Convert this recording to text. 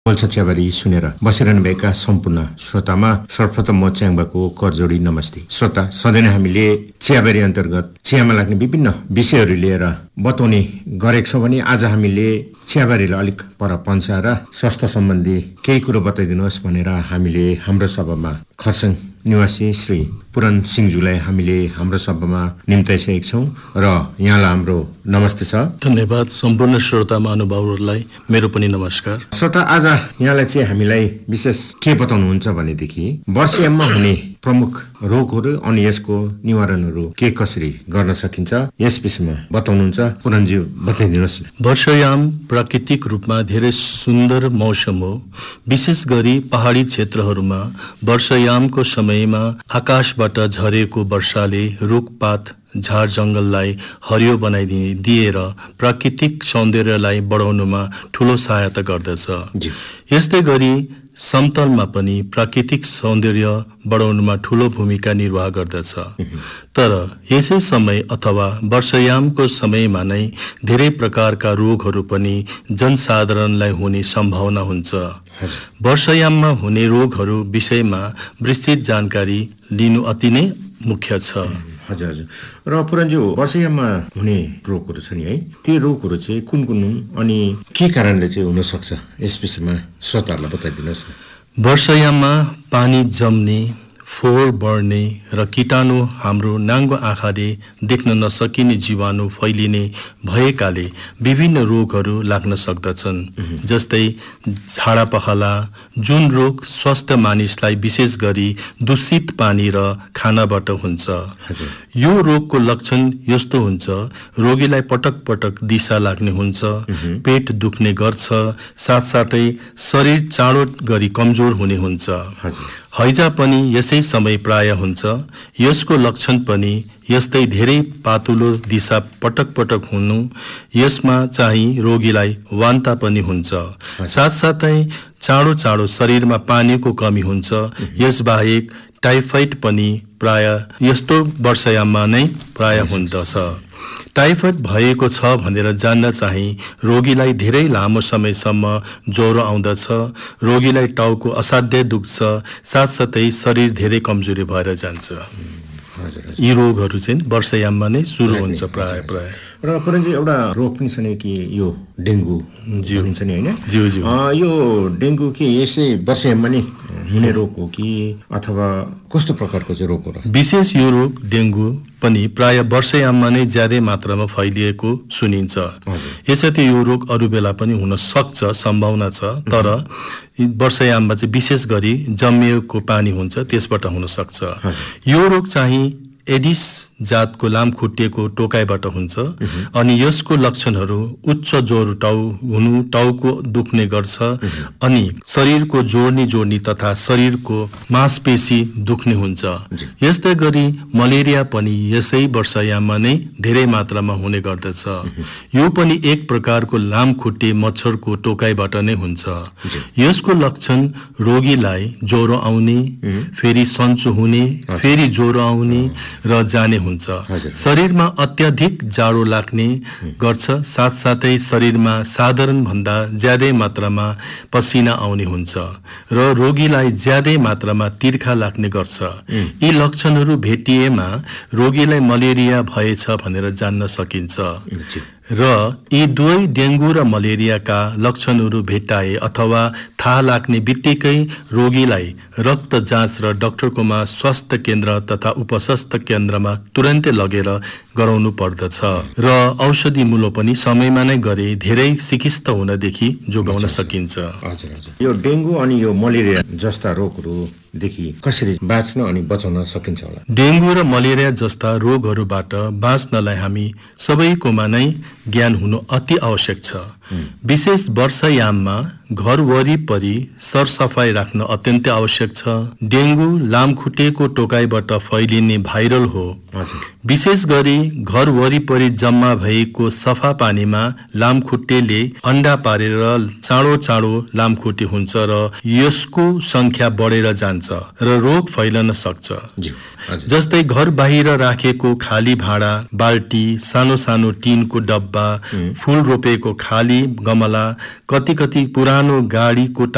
बोल्छ चियाबारी सुनेर बसिरहनुभएका सम्पूर्ण श्रोतामा सर्वप्रथम म च्याङबाको करजोडी नमस्ते। श्रोता, सधैँ नै हामीले चियाबारी अन्तर्गत चियामा लाग्ने विभिन्न विषयहरू लिएर बताउने गरेको छौँ भने आज हामीले चियाबारीलाई अलिक पर पन्साएर स्वास्थ्य सम्बन्धी केही कुरो बताइदिनुहोस् भनेर हामीले हाम्रो सभामा खरसाङ निवासी श्री पुरन सिंहज्यूलाई हामीले हाम्रो सभामा निम्ताइसकेका छौँ र यहाँलाई हाम्रो नमस्ते छ। धन्यवाद। सम्पूर्ण श्रोता महानुभावहरूलाई मेरो पनि नमस्कार। श्रोता, आज यहाँलाई चाहिँ हामीलाई विशेष के बताउनुहुन्छ भनेदेखि वर्षयाममा हुने प्रमुख रोगहरू अनि यसको निवारणहरू के कसरी गर्न सकिन्छ यस विषयमा बताउनुहुन्छ। पुरनज्यू बताइदिनुहोस्। वर्षयाम प्राकृतिक रूपमा धेरै सुन्दर मौसम हो। विशेष गरी पहाडी क्षेत्रहरूमा वर्षयामको समयमा आकाशबाट झरेको वर्षाले रुखपात झार जङ्गललाई हरियो बनाइदिएर प्राकृतिक सौन्दर्यलाई बढाउनुमा ठूलो सहायता गर्दछ। यस्तै गरी समतलमा पनि प्राकृतिक सौन्दर्य बढाउनुमा ठूलो भूमिका निर्वाह गर्दछ। तर यसै समय अथवा वर्षयामको समयमा नै धेरै प्रकारका रोगहरू पनि जनसाधारणलाई हुने सम्भावना हुन्छ। वर्षयाममा हुने रोगहरू विषयमा विस्तृत जानकारी लिनु अति नै मुख्य छ। हजुर। र पुरनज्यू, वर्षयाममा हुने रोगहरू छ नि है, ती रोगहरू चाहिँ कुन कुन हुन् अनि के कारणले चाहिँ हुन सक्छ यस विषयमा श्रोताहरूलाई बताइदिनुहोस्। वर्षयाममा पानी जम्ने, फोहोर बढ्ने र कीटाणु हाम्रो नाङ्गो आँखाले देख्न नसकिने जीवाणु फैलिने भएकाले विभिन्न रोगहरू लाग्न सक्दछन्। जस्तै झाडा पखाला, जुन रोग स्वस्थ मानिसलाई विशेष गरी दूषित पानी र खानाबाट हुन्छ। यो रोगको लक्षण यस्तो हुन्छ, रोगीलाई पटक पटक दिशा लाग्ने हुन्छ, पेट दुख्ने गर्छ, साथसाथै शरीर चाँडो गरी कमजोर हुने हुन्छ। हैजा पनि यसै समय प्राय हुन्छ। यसको लक्षण पनि यस्तै धेरै पातुलो दिशा पटक पटक हुनु। यसमा चाहिँ रोगीलाई वान्ता पनि हुन्छ। साथसाथै चाँडो शरीरमा पानीको कमी हुन्छ। यसबाहेक टाइफाइड पनि प्राय यस्तो वर्षयाममा नै प्राय हुँदछ। टाइफाइड भएको छ भनेर जान्न चाहिँ रोगीलाई धेरै लामो समयसम्म ज्वरो आउँदछ, रोगीलाई टाउको असाध्यै दुख्छ, साथसाथै शरीर धेरै कमजोरी भएर जान्छ। यी रोगहरू चाहिँ वर्षयाममा नै सुरु हुन्छ प्राय। र पुरनजी, एउटा रोग पनि छ नि कि यो डेङ्गु भनिन्छ नि, होइन? यो डेङ्गु के यसै वर्षयाममा नै हुने रोग हो कि अथवा कस्तो प्रकारको चाहिँ रोग हो? विशेष यो रोग डेङ्गु पनि प्राय वर्षयाममा नै ज्यादै मात्रामा फैलिएको सुनिन्छ। यसैले यो रोग अरू बेला पनि हुन सक्छ, सम्भावना छ। तर वर्षयाममा चाहिँ विशेष गरी जमिएको पानी हुन्छ, त्यसबाट हुन सक्छ। यो रोग चाहिँ एडिस जातको लामखुट्टेको टोकाइबाट हुन्छ अनि यसको लक्षणहरू उच्च ज्वरो हुनु, टाउको दुख्ने गर्छ अनि शरीरको जोड्नी तथा शरीरको मांसपेशी दुख्ने हुन्छ। यस्तै गरी मलेरिया पनि यसै वर्षयाममा नै धेरै मात्रामा हुने गर्दछ। यो पनि एक प्रकारको लामखुट्टे मच्छरको टोकाइबाट नै हुन्छ। यसको लक्षण रोगीलाई ज्वरो आउने, फेरि सन्चो हुने, फेरि ज्वरो आउने र जाने हुन्छ। शरीरमा अत्याधिक जाडो लाग्ने गर्छ, साथसाथै शरीरमा साधारण भन्दा ज्यादै मात्रामा पसिना आउने हुन्छ र रोगीलाई ज्यादै मात्रामा तिर्खा लाग्ने गर्छ। यी लक्षणहरू भेटिएमा रोगीलाई मलेरिया भएछ भनेर जान्न सकिन्छ। र यी दुवै डेङ्गु र मलेरियाका लक्षणहरू भेटाए अथवा थाहा लाग्ने बित्तिकै रोगीलाई रक्त जाँच र डाक्टरकोमा स्वास्थ्य केन्द्र तथा उपस्वास्थ्य केन्द्रमा तुरन्तै लगेर गराउनु पर्दछ र औषधि मूल्य पनि समयमा नै गरे धेरै चिकित्सा हुनदेखि जोगाउन सकिन्छ। यो डेङ्गु अनि यो मलेरिया जस्ता रोगहरूदेखि कसरी बाँच्न अनि बचाउन सकिन्छ होला? डेङ्गु र मलेरिया जस्ता रोगहरूबाट बाँच्नलाई हामी सबैकोमा नै ज्ञान हुनु अति आवश्यक छ। विशेष वर्षयाममा घर वरिपरि सरसफाई राख्न अत्यन्तै आवश्यक छ। डेङ्गु लामखुट्टेको टोकाइबाट फैलिने भाइरल हो। विशेष गरी घर वरिपरि जम्मा भएको सफा पानीमा लामखुट्टेले अन्डा पारेर चाँडो लामखुट्टे हुन्छ र यसको संख्या बढेर जान्छ र रोग फैलन सक्छ। जस्तै घर बाहिर राखेको खाली भाँडा, बाल्टी, सानो टिनको डब्बा, फूल रोपेको खाली गमला, कति पुरानो गाडीको